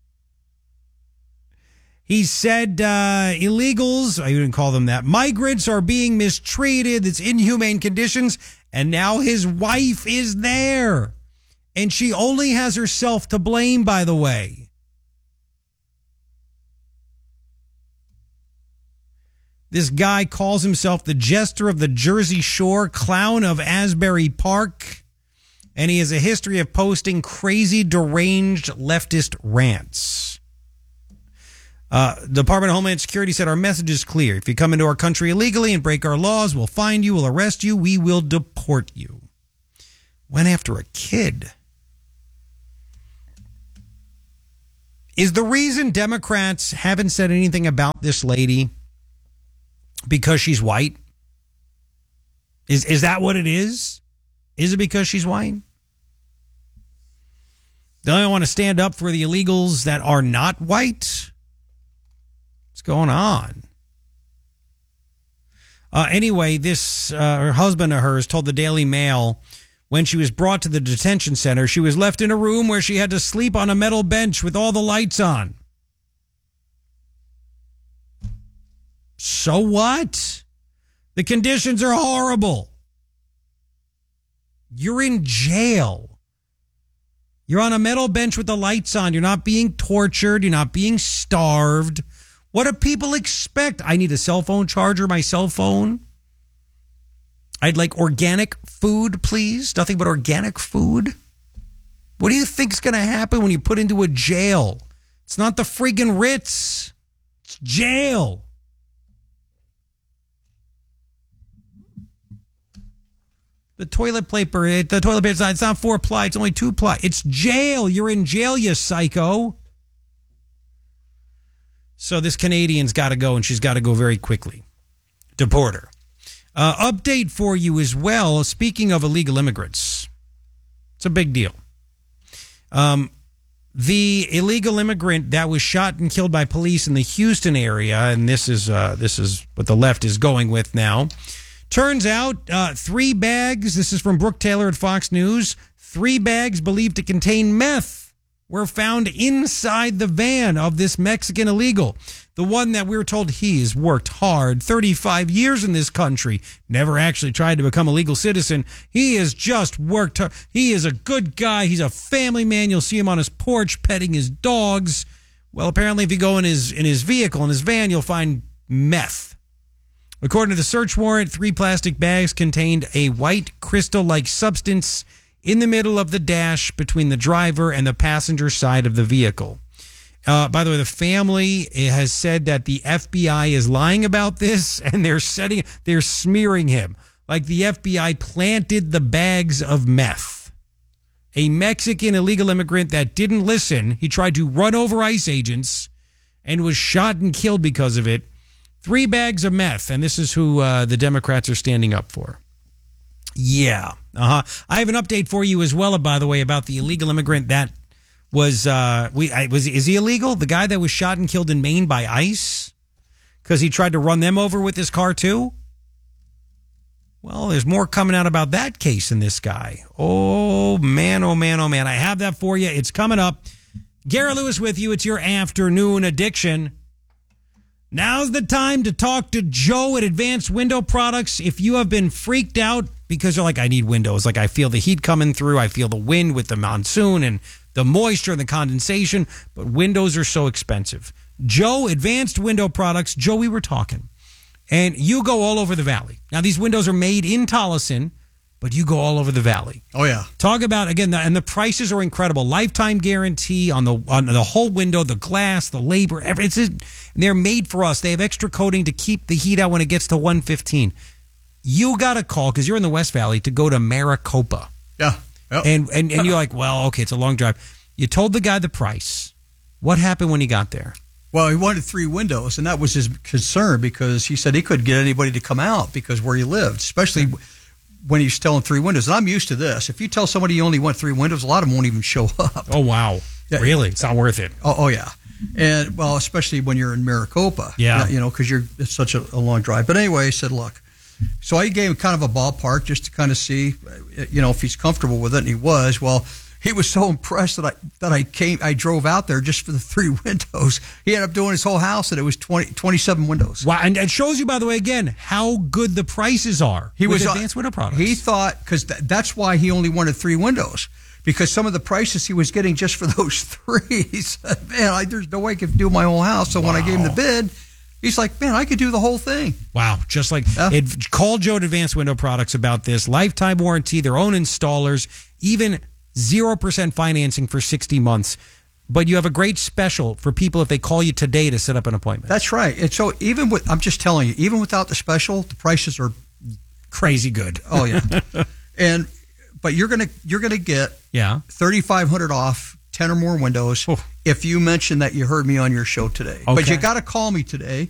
He said uh, illegals, I wouldn't call them that, migrants are being mistreated, it's inhumane conditions, and now his wife is there. And she only has herself to blame, by the way. This guy calls himself the jester of the Jersey Shore, clown of Asbury Park, and he has a history of posting crazy, deranged leftist rants. Uh, the Department of Homeland Security said our message is clear. If you come into our country illegally and break our laws, we'll find you, we'll arrest you, we will deport you. Went after a kid. Is the reason Democrats haven't said anything about this lady because she's white? Is is that what it is? Is it because she's white? Don't I want to stand up for the illegals that are not white? What's going on? Uh, anyway, this uh, her husband of hers told the Daily Mail when she was brought to the detention center, she was left in a room where she had to sleep on a metal bench with all the lights on. So what? The conditions are horrible. You're in jail. You're on a metal bench with the lights on. You're not being tortured. You're not being starved. What do people expect? I need a cell phone charger, my cell phone. I'd like organic food, please. Nothing but organic food. What do you think's going to happen when you put into a jail? It's not the friggin' Ritz. It's jail. The toilet paper, the toilet paper, it's not four ply, it's only two ply. It's jail. You're in jail, you psycho. So this Canadian's got to go, and she's got to go very quickly. Deport her. Uh, update for you as well. Speaking of illegal immigrants, it's a big deal. Um, the illegal immigrant that was shot and killed by police in the Houston area, and this is uh, this is what the left is going with now. Turns out uh, three bags. This is from Brooke Taylor at Fox News. Three bags believed to contain meth were found inside the van of this Mexican illegal. The one that we were told he's worked hard, thirty-five years in this country, never actually tried to become a legal citizen. He has just worked hard. He is a good guy. He's a family man. You'll see him on his porch petting his dogs. Well, apparently if you go in his in his vehicle, in his van, you'll find meth. According to the search warrant, three plastic bags contained a white crystal-like substance in the middle of the dash between the driver and the passenger side of the vehicle. Uh, by the way, the family has said that the F B I is lying about this, and they're setting, they're smearing him like the F B I planted the bags of meth. A Mexican illegal immigrant that didn't listen, he tried to run over ICE agents and was shot and killed because of it. Three bags of meth, and this is who uh, the Democrats are standing up for. Yeah. Uh-huh. I have an update for you as well, by the way, about the illegal immigrant that was, uh, we I, was is he illegal? The guy that was shot and killed in Maine by ICE? Because he tried to run them over with his car, too? Well, there's more coming out about that case than this guy. Oh, man, oh, man, oh, man. I have that for you. It's coming up. Garrett Lewis with you. It's your afternoon addiction. Now's the time to talk to Joe at Advanced Window Products. If you have been freaked out because you're like, I need windows. Like, I feel the heat coming through. I feel the wind with the monsoon and the moisture and the condensation. But windows are so expensive. Joe, Advanced Window Products. Joe, we were talking. And you go all over the valley. Now, these windows are made in Tolleson. but you go all over the valley. Oh, yeah. Talk about, again, the, and the prices are incredible. Lifetime guarantee on the on the whole window, the glass, the labor. Every, it's just, they're made for us. They have extra coating to keep the heat out when it gets to one fifteen. You got to call, because you're in the West Valley, to go to Maricopa. Yeah. Yep. And, and, and you're like, well, okay, it's a long drive. You told the guy the price. What happened when he got there? Well, he wanted three windows, and that was his concern, because he said he couldn't get anybody to come out because where he lived, especially when he's telling three windows. And I'm used to this. If you tell somebody you only want three windows, a lot of them won't even show up. Oh, wow. Yeah. Really? It's not worth it. Oh, oh, yeah. And, well, especially when you're in Maricopa. Yeah. You know, because you're it's such a, a long drive. But anyway, he said, look. So I gave him kind of a ballpark just to kind of see, you know, if he's comfortable with it, and he was. Well, he was so impressed that I that I came, I drove out there just for the three windows. He ended up doing his whole house, and it was twenty, twenty-seven windows. Wow, and it shows you, by the way, again, how good the prices are. He with was advanced window products. He thought, because th- that's why he only wanted three windows, because some of the prices he was getting just for those three, he said, man, I, there's no way I could do my whole house. So wow. when I gave him the bid, he's like, man, I could do the whole thing. Wow. Just like, yeah. it, call Joe at Advanced Window Products about this. Lifetime warranty, their own installers, even zero percent financing for sixty months. But you have a great special for people if they call you today to set up an appointment. That's right. And so even with, I'm just telling you, even without the special, the prices are crazy good. Oh, yeah. and, but you're going to, you're going to get yeah thirty-five hundred off ten or more windows. Oof. If you mention that you heard me on your show today. Okay. But you got to call me today.